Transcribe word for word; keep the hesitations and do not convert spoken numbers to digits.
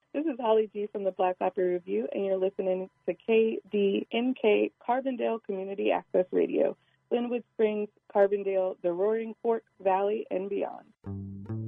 This is Holly G from the Black Opera Review, and you're listening to K D N K Carbondale Community Access Radio, Linwood Springs, Carbondale, the Roaring Fork Valley, and beyond.